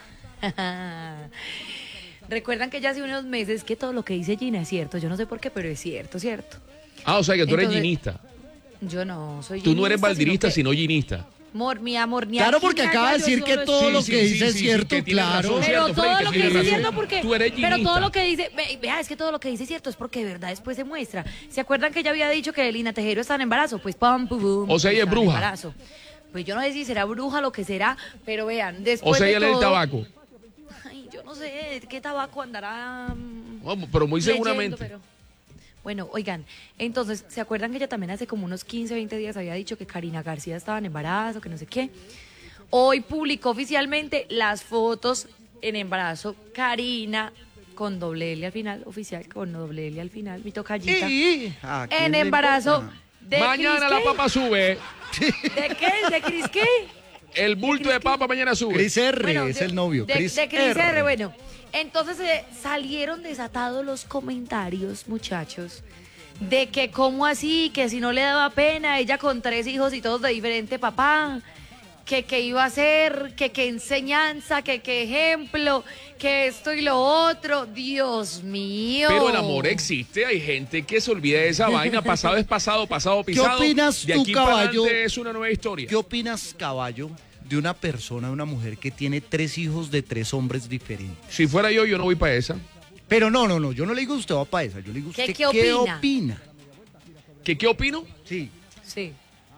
recuerdan que ya hace unos meses que todo lo que dice Gina es cierto. Yo no sé por qué, pero es cierto, cierto. Ah, o sea que tú eres Entonces, ginista. Yo no soy Tú no eres ginista, valdirista, sino que- sino ginista. Amor, mi amor, ni Claro, aquí porque ni acaba allá, de yo decir que solo todo estoy- lo que dice es cierto, que tienes claro. razón, Pero cierto, todo Freddy, lo que que tienes dice es razón. cierto porque Tú eres pero todo ginista. lo que dice, ve- vea, es que todo lo que dice es cierto, es porque de verdad después se muestra. ¿Se acuerdan que ella había dicho que Lina Tejero está en embarazo? Pues pam, pum, pum. O sea, ella es está en bruja. embarazo. Pues yo no sé si será bruja lo que será, pero vean, O después sea, de ella lee el todo- tabaco. Ay, yo no sé qué tabaco andará mm, Vamos, pero muy leyendo, seguramente. pero- Bueno, oigan, entonces, ¿se acuerdan que ella también hace como unos quince, veinte días había dicho que Karina García estaba en embarazo, que no sé qué? Hoy publicó oficialmente las fotos en embarazo. Karina, con doble L al final, oficial, con doble L al final, mi tocallita. Y- ¿a quién En le embarazo importa? de Mañana Cris la qué? papa sube. ¿De qué? ¿De Cris qué? El bulto de papa mañana sube. Chris R Bueno, es de- el novio. De, Chris de Cris R. R. Bueno, entonces eh, salieron desatados los comentarios, muchachos, de que cómo así, que si no le daba pena, ella con tres hijos y todos de diferente papá, que qué iba a hacer, que qué enseñanza, que qué ejemplo, que esto y lo otro. Dios mío. Pero el amor existe, hay gente que se olvida de esa vaina. Pasado es pasado, pasado ¿Qué pisado. opinas de tú, aquí para caballo? adelante es una nueva historia. ¿Qué opinas, caballo, de una persona, de una mujer que tiene tres hijos de tres hombres diferentes? Si fuera yo, yo no voy para esa. Pero no, no, no, yo no le digo usted va para esa, yo le digo ¿Qué- usted qué opina? opina. ¿Qué, qué opino? Sí. Sí.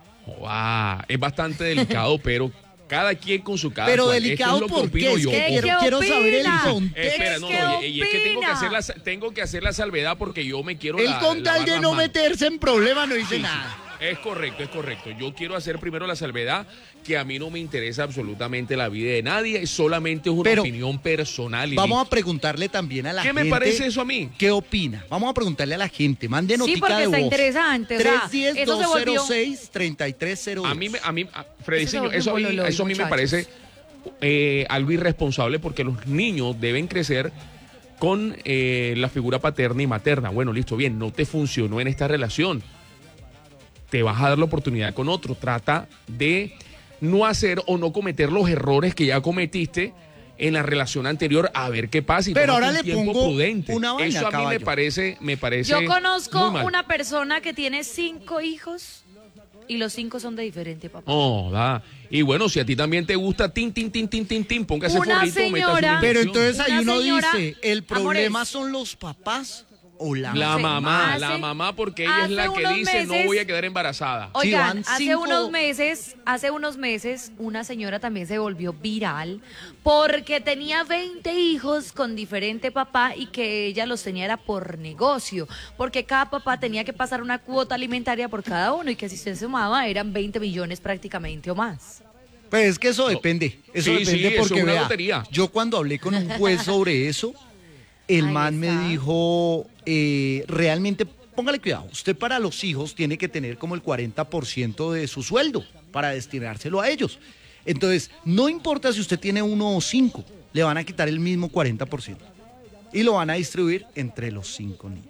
Joda, es bastante delicado, pero cada quien con su cada Pero cual. delicado, Esto es lo que ¿por qué? opino Es yo. que ¿Qué- quiero, qué quiero saber el opina? contexto. Espera, no, ¿Qué no, y, y es que tengo que, opina? hacer la, tengo que hacer la salvedad porque yo me quiero Él la- con tal lavar de las no manos. meterse en problemas no dice Sí, sí. nada. Es correcto, es correcto. Yo quiero hacer primero la salvedad que a mí no me interesa absolutamente la vida de nadie, solamente es una Pero opinión personal. Y Vamos listo. a preguntarle también a la ¿Qué gente. me parece eso a mí? ¿Qué opina? Vamos a preguntarle a la gente. Mande Sí, notica porque de está voz. interesante, o sea, tres diez, eso se dos cero volvió- seis, treinta y tres cero dos. A mí, me- a mí, a- Freddy, Eso se señor, volvió eso, a un mí, bololo, eso a mí me muchachos. parece eh, algo irresponsable porque los niños deben crecer con eh, la figura paterna y materna. Bueno, listo, bien, no te funcionó en esta relación. Te vas a dar la oportunidad con otro. Trata de no hacer o no cometer los errores que ya cometiste en la relación anterior, a ver qué pasa. Y Pero tómate ahora un le tiempo pongo prudente. una vaina, Eso a mí me caballo. parece, me parece Yo conozco muy mal. una persona que tiene cinco hijos y los cinco son de diferente papá. Oh, da. Y bueno, si a ti también te gusta tin, tin, tin, tin, tin, tin, póngase Una forrito, métase señora- una Pero inyección. entonces ahí Una uno señora- dice, ¿el problema Amores. son los papás o la, La Hace- mamá, hace- la mamá, porque ella es hace la que unos dice no meses- voy a quedar embarazada. Sí, Oigan, van hace cinco- unos meses, hace unos meses, una señora también se volvió viral porque tenía veinte hijos con diferente papá y que ella los tenía era por negocio, porque cada papá tenía que pasar una cuota alimentaria por cada uno y que si se sumaba eran veinte millones prácticamente o más. Pues es que eso depende. Eso Sí, depende sí, eso porque es una vea, lotería. yo cuando hablé con un juez sobre eso, el Ahí man está. me dijo, eh, realmente, póngale cuidado, usted para los hijos tiene que tener como el cuarenta por ciento de su sueldo para destinárselo a ellos. Entonces, no importa si usted tiene uno o cinco, le van a quitar el mismo cuarenta por ciento y lo van a distribuir entre los cinco niños.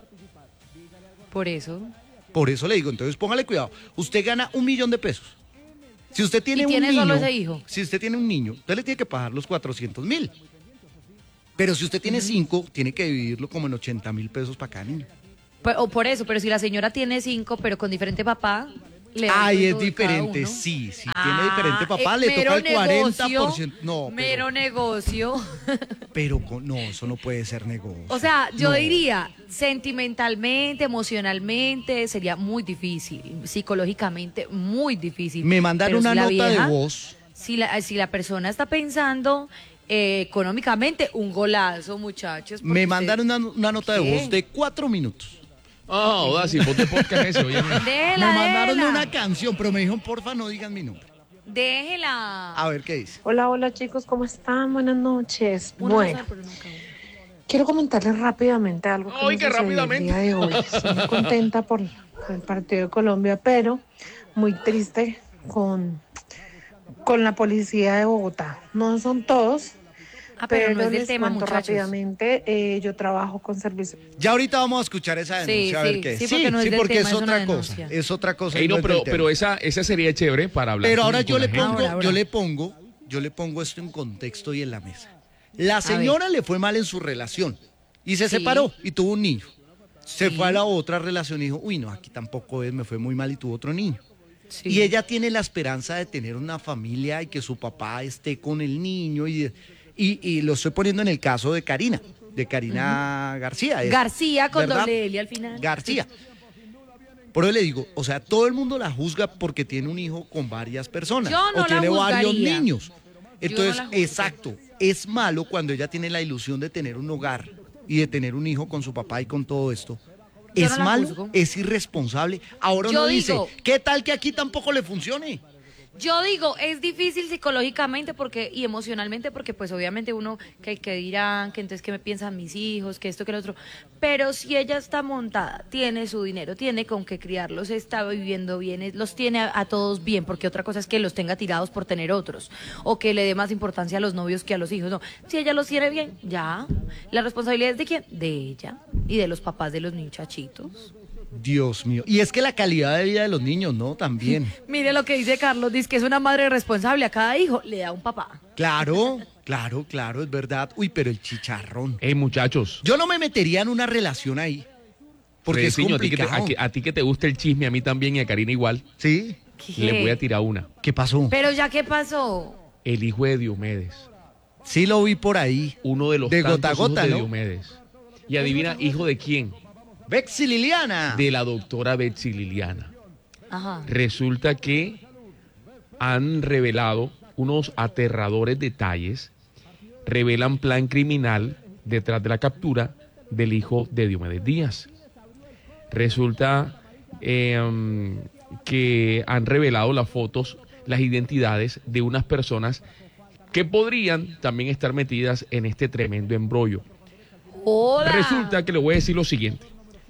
Por eso. Por eso le digo, entonces póngale cuidado. Usted gana un millón de pesos. Si usted tiene Y un tiene niño, solo ese hijo. si usted tiene un niño, usted le tiene que pagar los cuatrocientos mil. Pero si usted tiene cinco, tiene que dividirlo como en ochenta mil pesos para cada niño. Pues, o por eso, pero si la señora tiene cinco, pero con diferente papá, le da Ay, el es sueldo de cada diferente, uno. sí, si Ah, tiene diferente papá, eh, le mero toca el cuarenta negocio, por ciento. No, Mero pero, negocio. pero con- no, eso no puede ser negocio. O sea, yo No. diría, sentimentalmente, emocionalmente, sería muy difícil. Psicológicamente, muy difícil. Me mandaron Pero una si la nota vieja- de voz. Si la, si la persona está pensando eh, económicamente, un golazo, muchachos. porque Me usted- mandaron una, una nota de ¿Qué? voz de cuatro minutos. Ah, oh, si ponte podcast ese, oye. Déjela, me mandaron déjela. una canción, pero me dijeron, porfa, no digan mi nombre. Déjela. A ver qué dice. Hola, hola chicos, ¿cómo están? Buenas noches. Uno no Bueno, sabe, pero no acabó. Quiero comentarles rápidamente algo que ¡Ay, me qué sucedió rápidamente! el día de hoy. Estoy muy contenta por, por el partido de Colombia, pero muy triste con, con la policía de Bogotá. No son todos, Ah, pero pero no es del les tema, cuento muchachos. rápidamente. Eh, yo trabajo con servicio. Ya ahorita vamos a escuchar esa Sí, denuncia, a ver sí, qué es. sí, porque no es del porque tema, es es una otra cosa. denuncia. Es otra cosa. Ey, y no no, es pero, del tema. pero esa, esa sería chévere para hablar. Pero con- ahora yo con le la gente. pongo, Ahora, ahora. yo le pongo, yo le pongo esto en contexto y en la mesa. La señora le fue mal en su relación y se Sí. separó y tuvo un niño. Se Sí. fue a la otra relación y dijo, uy, no, aquí tampoco es, me fue muy mal y tuvo otro niño. Sí. Y ella tiene la esperanza de tener una familia y que su papá esté con el niño. Y, y, y lo estoy poniendo en el caso de Karina, de Karina García. es, García con ¿verdad? doble L al final. García. Por eso le digo, o sea, todo el mundo la juzga porque tiene un hijo con varias personas. Yo no o la tiene varios juzgaría. niños. Entonces, la juzgo. exacto, es malo cuando ella tiene la ilusión de tener un hogar y de tener un hijo con su papá y con todo esto. Yo Es no la malo, juzgo. es irresponsable. Ahora Yo uno dice, digo- ¿qué tal que aquí tampoco le funcione? Yo digo, es difícil psicológicamente porque y emocionalmente porque pues obviamente uno que, que dirán, que entonces qué me piensan mis hijos, que esto, que lo otro. Pero si ella está montada, tiene su dinero, tiene con qué criarlos, está viviendo bien, es- los tiene a, a todos bien, porque otra cosa es que los tenga tirados por tener otros o que le dé más importancia a los novios que a los hijos. No, si ella los tiene bien, ya. ¿La responsabilidad es de quién? De ella y de los papás de los muchachitos. Dios mío. Y es que la calidad de vida de los niños, ¿no? También. Mire lo que dice Carlos, dice que es una madre responsable, a cada hijo le da un papá. Claro, claro, claro, es verdad. Uy, pero el chicharrón. Ey, muchachos. Yo no me metería en una relación ahí. Porque es Fredeciño, a ti, que te, complicado. a, que- a ti que te gusta el chisme, a mí también y a Karina igual. Sí. Le voy a tirar una. ¿Qué pasó? Pero ya, ¿qué pasó? El hijo de Diomedes. Sí lo vi por ahí. Uno de los De tantos gota a gota, hijos de ¿no? Diomedes. Y adivina, ¿hijo de quién? Betsy Liliana. De la doctora Betsy Liliana. Ajá. Resulta que han revelado unos aterradores detalles, revelan plan criminal detrás de la captura del hijo de Diomedes Díaz. Resulta eh, que han revelado las fotos, las identidades de unas personas que podrían también estar metidas en este tremendo embrollo. Hola. Resulta que le voy a decir lo siguiente.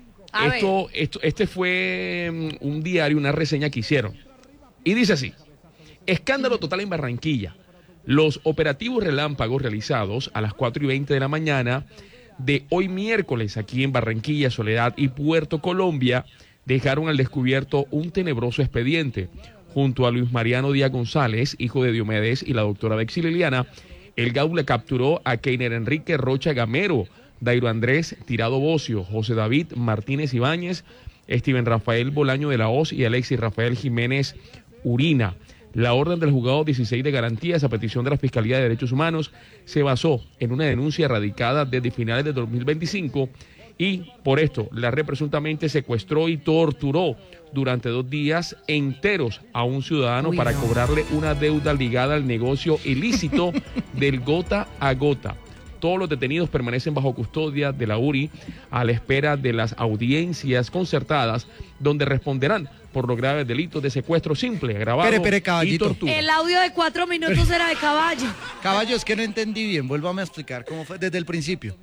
A Esto, esto, este fue mm, un diario, una reseña que hicieron. Y dice así: escándalo total en Barranquilla. Los operativos relámpagos realizados a las cuatro y veinte de la mañana de hoy miércoles aquí en Barranquilla, Soledad y Puerto Colombia dejaron al descubierto un tenebroso expediente. Junto a Luis Mariano Díaz González, hijo de Diomedes, y la doctora Betsy Liliana, el Gaula capturó a Keiner Enrique Rocha Gamero, Dairo Andrés Tirado Bocio, José David Martínez Ibáñez, Steven Rafael Bolaño de la Hoz y Alexis Rafael Jiménez Urina. La orden del juzgado dieciséis de garantías a petición de la Fiscalía de Derechos Humanos se basó en una denuncia radicada desde finales de dos mil veinticinco y por esto la red presuntamente secuestró y torturó durante dos días enteros a un ciudadano Uy, para no. cobrarle una deuda ligada al negocio ilícito del gota a gota. Todos los detenidos permanecen bajo custodia de la U R I a la espera de las audiencias concertadas donde responderán por los graves delitos de secuestro simple, agravado Espere, espere, y caballito. tortura. El audio de cuatro minutos era de caballo. Caballo, es que no entendí bien. Vuélvame a explicar cómo fue desde el principio.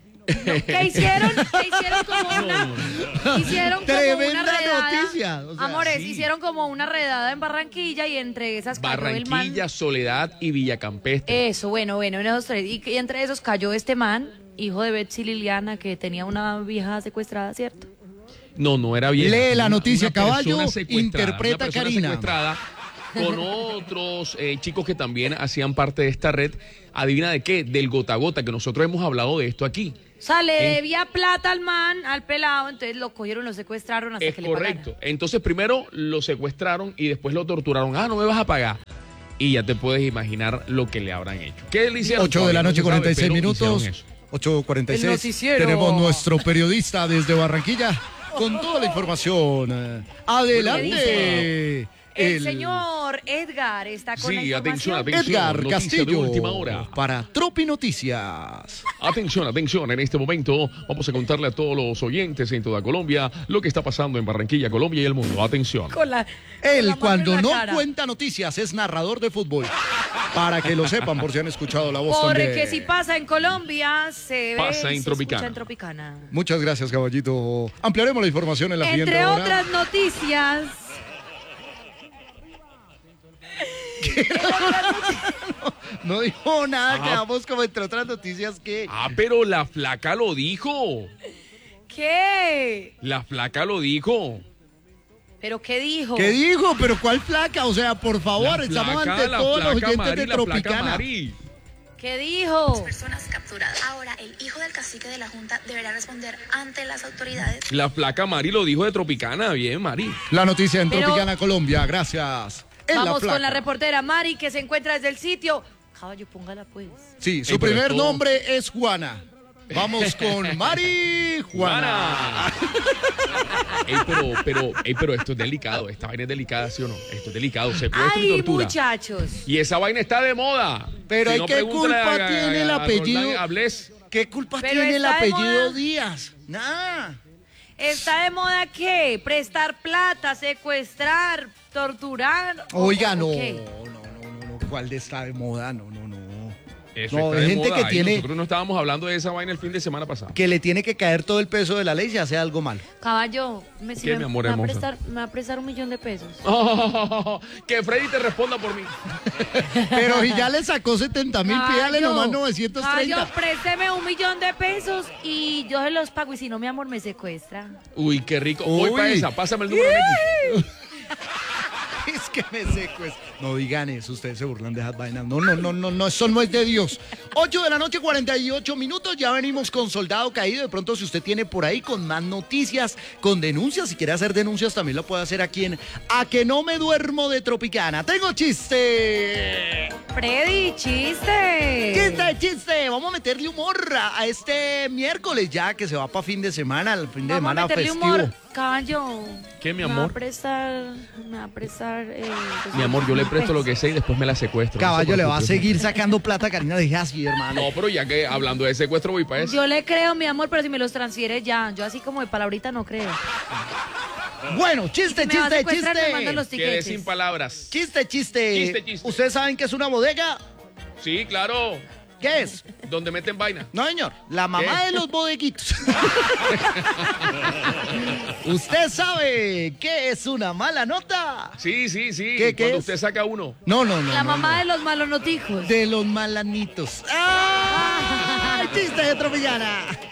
¿Qué hicieron? ¿Qué hicieron como una? Hicieron como Tremenda una redada. noticia, o sea, Amores, sí. hicieron como una redada en Barranquilla y entre esas cayó el man. Barranquilla, Soledad y Villacampestre. Eso, bueno, bueno, en esos tres. Y, y entre esos cayó este man, hijo de Betsy Liliana, que tenía una vieja secuestrada, ¿cierto? No, no era bien. Lee la Una- noticia, una persona caballo, secuestrada, interpreta una persona Karina. secuestrada con otros eh, chicos que también hacían parte de esta red. Adivina de qué, del gota a gota, que nosotros hemos hablado de esto aquí. O sea, le ¿Eh? debía plata al man, al pelado, entonces lo cogieron, lo secuestraron hasta Es que le pagaran. correcto. Entonces primero lo secuestraron y después lo torturaron. Ah, no me vas a pagar. Y ya te puedes imaginar lo que le habrán hecho. ¿Qué le hicieron? ocho de la Todavía no noche, se sabe, cuarenta y seis pero minutos. hicieron eso. ocho cuarenta y El seis. noticiero. Tenemos nuestro periodista desde Barranquilla con toda la información. Eh, Adelante. El, El- señor Edgar está con la Sí, información. atención, atención. Edgar noticia Castillo de última hora. para Tropi Noticias. Atención, atención, en este momento vamos a contarle a todos los oyentes en toda Colombia lo que está pasando en Barranquilla, Colombia y el mundo. Atención. Con la, con Él la mano cuando en la no cara. cuenta noticias es narrador de fútbol. Para que lo sepan, por si han escuchado la voz Porque también. si pasa en Colombia, se ve Pasa en y se Tropicana. escucha en Tropicana. Muchas gracias, caballito. Ampliaremos la información en la siguiente Entre hora. otras noticias... No dijo nada, Ah. quedamos como entre otras noticias que... Ah, pero la flaca lo dijo. ¿Qué? La flaca lo dijo. ¿Pero qué dijo? ¿Qué dijo? ¿Pero cuál flaca? O sea, por favor, La estamos flaca, ante la todos los flaca oyentes Mari, de la flaca Tropicana. Mari. ¿Qué dijo? Personas capturadas. Ahora, el hijo del cacique de la Junta deberá responder ante las autoridades. La flaca Mari lo dijo de Tropicana. Bien, Mari. La noticia en Pero- Tropicana, Colombia. Gracias. En la Vamos flaca. con la reportera Mari, que se encuentra desde el sitio. Caballo, póngala pues. Sí, su Ey, pero primer esto- nombre es Juana. Vamos con Mari Juana. Ey, pero, pero, ey, pero esto es delicado. Esta vaina es delicada, ¿sí o no? Esto es delicado. Secuestro y Ay, tortura. muchachos. Y esa vaina está de moda. Pero Si ¿y no, qué pregúntale culpa a- a- tiene el a apellido? Roldán Hablés. ¿Qué culpa Pero tiene el está de apellido moda. Díaz? Nada. ¿Está de moda qué? ¿Prestar plata, secuestrar, torturar? ¿O- Oiga, o no, qué? no, no, no, no, ¿cuál de está de moda? No, no, no. Eso No, está hay de gente moda. que Y tiene- Nosotros no estábamos hablando de esa vaina el fin de semana pasado. Que le tiene que caer todo el peso de la ley si hace algo mal. Caballo, me, si ¿Qué, me, mi amor me va a hermosa? prestar, me va a prestar un millón de pesos. Que Freddy te responda por mí. Pero si ya le sacó setenta mil, pídale Caballo, nomás novecientos treinta. Caballo, présteme un millón de pesos y yo se los pago. Y si no, mi amor, me secuestra. Uy, qué rico. Uy. Voy para esa. Pásame el número de X. Es que me secues. No digan eso, ustedes se burlan de esas vainas. No, no, no, no, no, eso no es de Dios. ocho de la noche, cuarenta y ocho minutos. Ya venimos con Soldado Caído. De pronto, si usted tiene por ahí con más noticias, con denuncias, si quiere hacer denuncias, también lo puede hacer aquí en A Que No Me Duermo de Tropicana. ¡Tengo chiste! Freddy, chiste. ¡Chiste, chiste! Vamos a meterle humor a a este miércoles ya, que se va para fin de semana, el fin de Vamos a semana meterle festivo. humor. Caballo. ¿Qué, mi Me va a amor? prestar, me va a prestar... Eh, Mi amor, yo le presto lo que sé y después me la secuestro. No se Caballo le va a preocupe. seguir sacando plata, Karina, dije así, hermano. No, pero ya que hablando de secuestro voy para eso. Yo le creo, mi amor, pero si me los transfiere ya. Yo así como de palabrita no creo. Bueno, chiste, Si me va a chiste, secuestrar, me manda los chiste. Quedé tiquetes. sin palabras. Chiste, chiste. Chiste, chiste. ¿Ustedes saben qué es una bodega? Sí, claro. ¿Qué es? Donde meten vaina. No, señor. La mamá ¿Qué? de los bodeguitos. ¿Usted sabe qué es una mala nota? Sí, sí, sí. ¿Qué, qué Cuando es? usted saca uno. No, no, no. La no, mamá no. de los malonotijos. De los malanitos. ¡Ah! ¡Chiste de Tropicana!